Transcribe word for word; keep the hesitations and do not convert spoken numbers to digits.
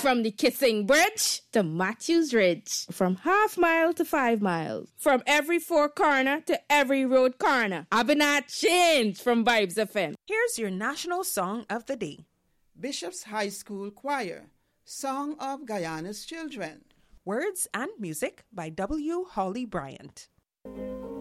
From the Kissing Bridge to Matthews Ridge. From half mile to five miles. From every four corner to every road corner. I've been not changed from Vibes F M. Here's your national song of the day. Bishop's High School Choir, Song of Guyana's Children. Words and music by W. Hawley Bryant.